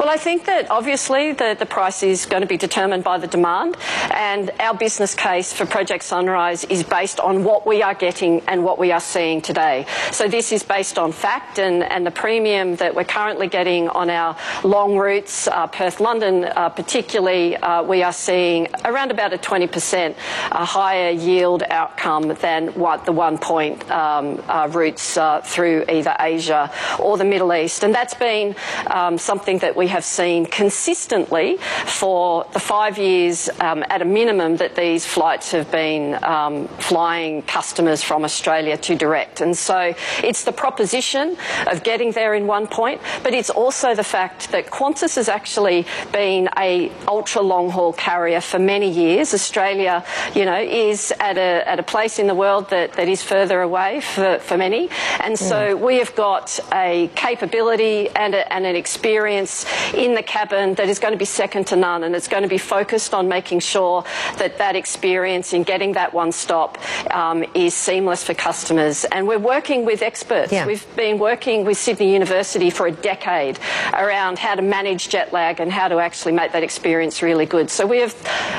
Speaker 12: Well, I think that obviously the, the price is going to be determined by the demand, and our business case for Project Sunrise is based on what we are getting and what we are seeing today. So this is based on fact, and, and the premium that we're currently getting on our long routes, uh, Perth-London uh, particularly, uh, we are seeing around about a twenty percent uh, higher yield outcome than what the one-point um, uh, routes uh, through either Asia or the Middle East. And that's been um, something that we have seen consistently for the five years um, at a minimum that these flights have been um, flying customers from Australia to direct. And so it's the proposition of getting there in one point, but it's also the fact that Qantas has actually been a ultra long haul carrier for many years. Australia, you know, is at a at a place in the world that, that is further away for, for many. And so we have got a capability and, a, and an experience in the cabin that is going to be second to none, and it's going to be focused on making sure that that experience in getting that one stop um, is seamless for customers. And we're working with experts.
Speaker 13: Yeah.
Speaker 12: We've been working with Sydney University for a decade around how to manage jet lag and how to actually make that experience really good. So we have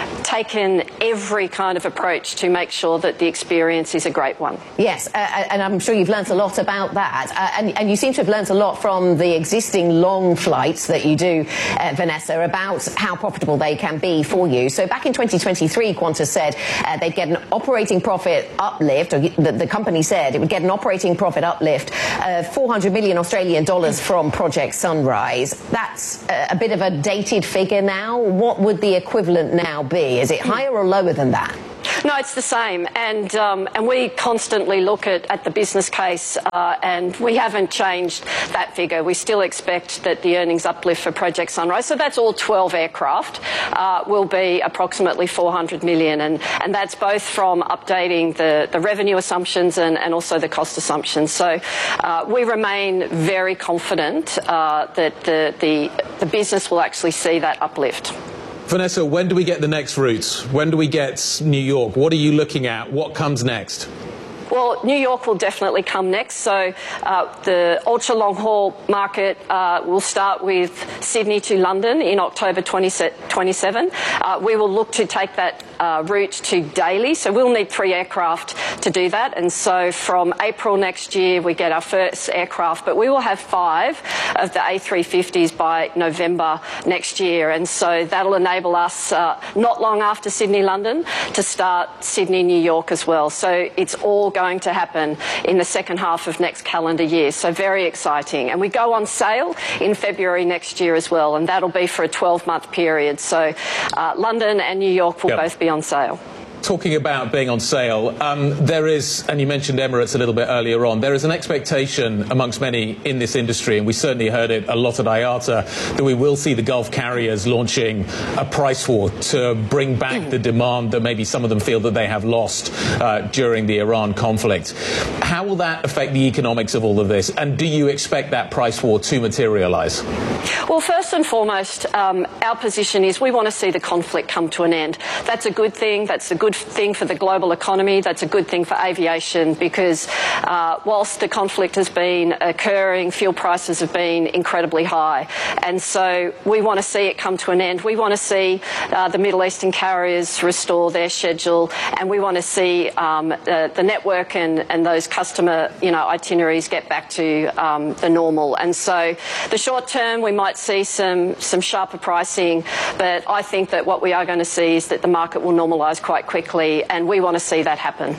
Speaker 12: taken every kind of approach to make sure that the experience is a great one.
Speaker 13: Yes, uh, and I'm sure you've learnt a lot about that. Uh, and, and you seem to have learnt a lot from the existing long flights that you do, uh, Vanessa, about how profitable they can be for you. So back in twenty twenty-three, Qantas said uh, they'd get an operating profit uplift, or the, the company said it would get an operating profit uplift of four hundred million Australian dollars from Project Sunrise. That's a, a bit of a dated figure now. What would the equivalent now be? Is it higher or lower than that?
Speaker 12: No, it's the same, and um, and we constantly look at, at the business case, uh, and we haven't changed that figure. We still expect that the earnings uplift for Project Sunrise, so that's all twelve aircraft, uh, will be approximately four hundred million, and, and that's both from updating the, the revenue assumptions and, and also the cost assumptions. So uh, we remain very confident uh, that the, the the business will actually see that uplift.
Speaker 1: Vanessa, when do we get the next routes? When do we get New York? What are you looking at? What comes next?
Speaker 12: Well, New York will definitely come next. So uh, the ultra long haul market uh, will start with Sydney to London in October twenty twenty-seven. Uh, we will look to take that uh, route to Daly. So we'll need three aircraft to do that. And so from April next year, we get our first aircraft, but we will have five of the A three fifties by November next year. And so that'll enable us, uh, not long after Sydney, London, to start Sydney, New York as well. So it's all going to happen in the second half of next calendar year. So very exciting. And we go on sale in February next year as well, and that'll be for a twelve month period. So uh, London and New York will yep. both be on sale.
Speaker 1: Talking about being on sale, um, there is, and you mentioned Emirates a little bit earlier on, there is an expectation amongst many in this industry, and we certainly heard it a lot at I A T A, that we will see the Gulf carriers launching a price war to bring back the demand that maybe some of them feel that they have lost uh, during the Iran conflict. How will that affect the economics of all of this, and do you expect that price war to materialise?
Speaker 12: Well, first and foremost, um, our position is we want to see the conflict come to an end. That's a good thing. That's a good thing for the global economy. That's a good thing for aviation, because uh, whilst the conflict has been occurring, fuel prices have been incredibly high. And so we want to see it come to an end. We want to see uh, the Middle Eastern carriers restore their schedule, and we want to see um, the, the network and, and those customer, you know, itineraries get back to um, the normal. And so the short term, we might see some, some sharper pricing, but I think that what we are going to see is that the market will normalise quite quickly. Quickly, and we want to see that happen.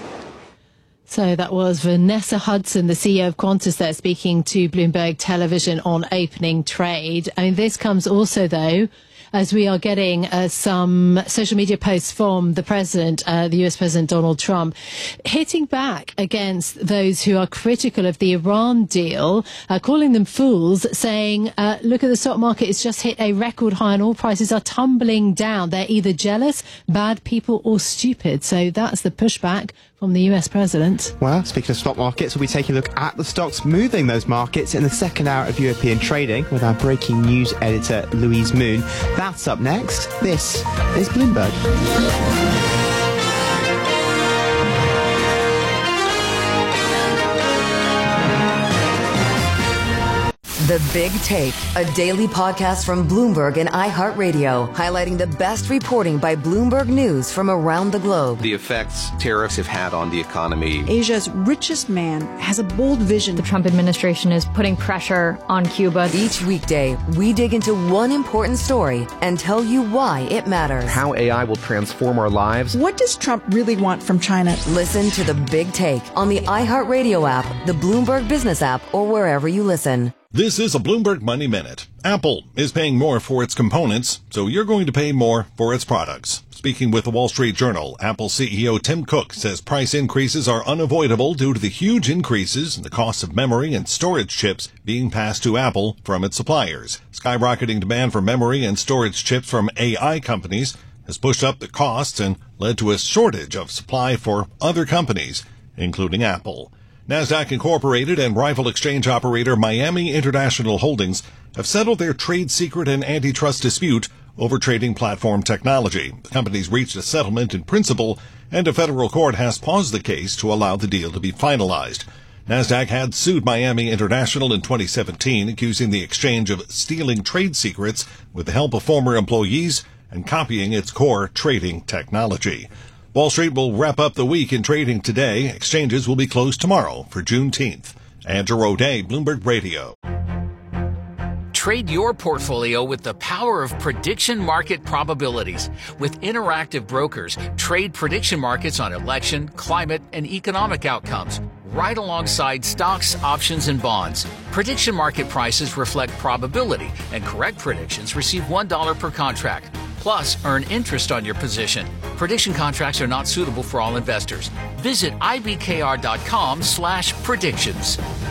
Speaker 2: So that was Vanessa Hudson, the C E O of Qantas, there speaking to Bloomberg Television on opening trade. I mean, this comes also, though, as we are getting uh, some social media posts from the president, uh, the U S President Donald Trump, hitting back against those who are critical of the Iran deal, uh, calling them fools, saying, uh, look at the stock market, it's just hit a record high and all prices are tumbling down. They're either jealous, bad people, or stupid. So that's the pushback from the U S president.
Speaker 9: Well, speaking of stock markets, we'll be taking a look at the stocks moving those markets in the second hour of European trading with our breaking news editor, Louise Moon. That's up next. This is Bloomberg.
Speaker 4: The Big Take, a daily podcast from Bloomberg and iHeartRadio, highlighting the best reporting by Bloomberg News from around the globe.
Speaker 8: The effects tariffs have had on the economy.
Speaker 14: Asia's richest man has a bold vision.
Speaker 15: The Trump administration is putting pressure on Cuba.
Speaker 4: Each weekday, we dig into one important story and tell you why it matters.
Speaker 8: How A I will transform our lives.
Speaker 14: What does Trump really want from China?
Speaker 4: Listen to The Big Take on the iHeartRadio app, the Bloomberg Business app, or wherever you listen.
Speaker 7: This is a Bloomberg Money Minute. Apple is paying more for its components, so you're going to pay more for its products. Speaking with the Wall Street Journal, Apple C E O Tim Cook says price increases are unavoidable due to the huge increases in the cost of memory and storage chips being passed to Apple from its suppliers. Skyrocketing demand for memory and storage chips from A I companies has pushed up the costs and led to a shortage of supply for other companies, including Apple. NASDAQ Incorporated and rival exchange operator Miami International Holdings have settled their trade secret and antitrust dispute over trading platform technology. The companies reached a settlement in principle, and a federal court has paused the case to allow the deal to be finalized. NASDAQ had sued Miami International in twenty seventeen, accusing the exchange of stealing trade secrets with the help of former employees and copying its core trading technology. Wall Street will wrap up the week in trading today. Exchanges will be closed tomorrow for Juneteenth. Andrew O'Day, Bloomberg Radio.
Speaker 22: Trade your portfolio with the power of prediction market probabilities. With Interactive Brokers, trade prediction markets on election, climate, and economic outcomes, right alongside stocks, options, and bonds. Prediction market prices reflect probability, and correct predictions receive one dollar per contract. Plus, earn interest on your position. Prediction contracts are not suitable for all investors. Visit I B K R dot com slash predictions.